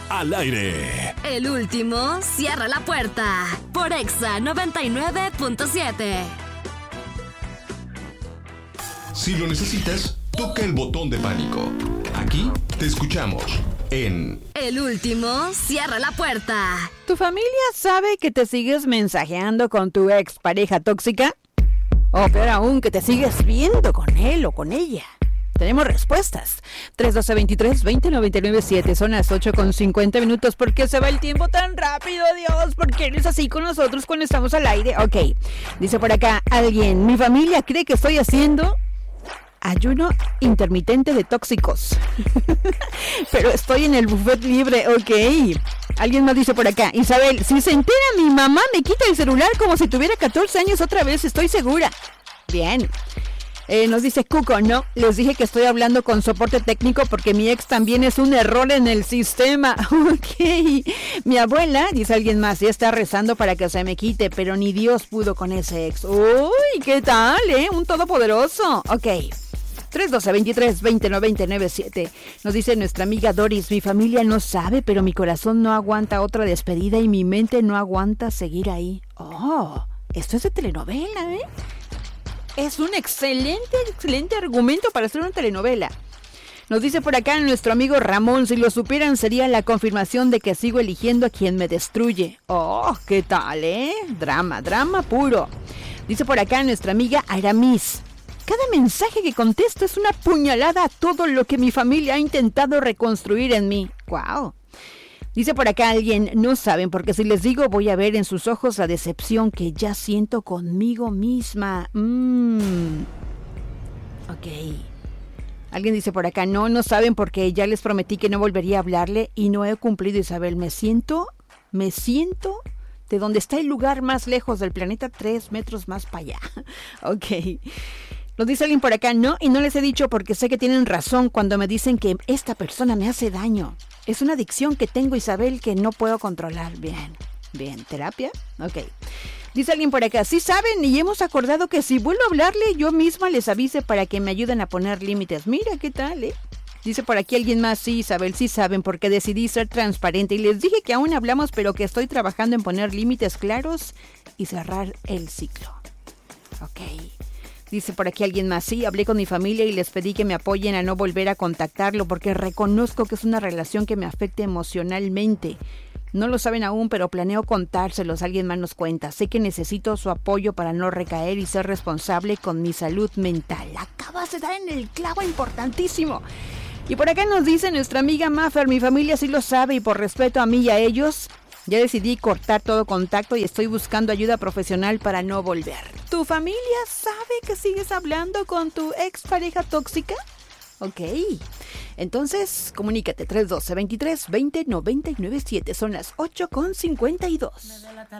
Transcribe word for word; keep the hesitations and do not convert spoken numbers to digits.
al aire. El último cierra la puerta por Exa noventa y nueve punto siete. Si lo necesitas, toca el botón de pánico. Aquí te escuchamos en El último cierra la puerta. ¿Tu familia sabe que te sigues mensajeando con tu ex pareja tóxica? O peor aún, que te sigues viendo con él o con ella. Tenemos respuestas. tres uno dos, veintitrés, veinte, noventa y nueve, siete. Son las ocho con cincuenta minutos. ¿Por qué se va el tiempo tan rápido, Dios? ¿Por qué eres así con nosotros cuando estamos al aire? Ok. Dice por acá alguien: mi familia cree que estoy haciendo ayuno intermitente de tóxicos. Pero estoy en el buffet libre. Ok. Alguien más dice por acá: Isabel, si se entera mi mamá me quita el celular como si tuviera catorce años otra vez, estoy segura. Bien. Eh, nos dice Cuco: no, les dije que estoy hablando con soporte técnico porque mi ex también es un error en el sistema. Ok. Mi abuela, dice alguien más, ya está rezando para que se me quite, pero ni Dios pudo con ese ex. Uy, ¿qué tal, eh? Un todopoderoso. Ok. tres uno dos, veintitrés, veinte, noventa y nueve, siete. Nos dice nuestra amiga Doris: mi familia no sabe, pero mi corazón no aguanta otra despedida y mi mente no aguanta seguir ahí. Oh, esto es de telenovela, ¿eh? Es un excelente, excelente argumento para hacer una telenovela. Nos dice por acá nuestro amigo Ramón: si lo supieran sería la confirmación de que sigo eligiendo a quien me destruye. Oh, ¿qué tal, eh? Drama, drama puro. Dice por acá nuestra amiga Aramis: cada mensaje que contesto es una puñalada a todo lo que mi familia ha intentado reconstruir en mí. ¡Wow! Dice por acá alguien: no saben, porque si les digo voy a ver en sus ojos la decepción que ya siento conmigo misma. Mmm. Ok. Alguien dice por acá: no, no saben porque ya les prometí que no volvería a hablarle y no he cumplido, Isabel. Me siento, me siento de donde está el lugar más lejos del planeta, tres metros más para allá. Ok. Nos dice alguien por acá: no, y no les he dicho porque sé que tienen razón cuando me dicen que esta persona me hace daño. Es una adicción que tengo, Isabel, que no puedo controlar. Bien, bien. ¿Terapia? Ok. Dice alguien por acá: sí saben y hemos acordado que si vuelvo a hablarle yo misma les avise para que me ayuden a poner límites. Mira qué tal, ¿eh? Dice por aquí alguien más: sí, Isabel, sí saben porque decidí ser transparente y les dije que aún hablamos pero que estoy trabajando en poner límites claros y cerrar el ciclo. Ok. Dice por aquí alguien más: sí, hablé con mi familia y les pedí que me apoyen a no volver a contactarlo porque reconozco que es una relación que me afecta emocionalmente. No lo saben aún, pero planeo contárselos. Alguien más nos cuenta: sé que necesito su apoyo para no recaer y ser responsable con mi salud mental. Acabas de dar en el clavo importantísimo. Y por acá nos dice nuestra amiga Maffer: mi familia sí lo sabe y por respeto a mí y a ellos ya decidí cortar todo contacto y estoy buscando ayuda profesional para no volver. ¿Tu familia sabe que sigues hablando con tu ex pareja tóxica? Ok. Entonces, comunícate tres uno dos, veintitrés, veinte, noventa y nueve, siete. Son las ocho con cincuenta y dos.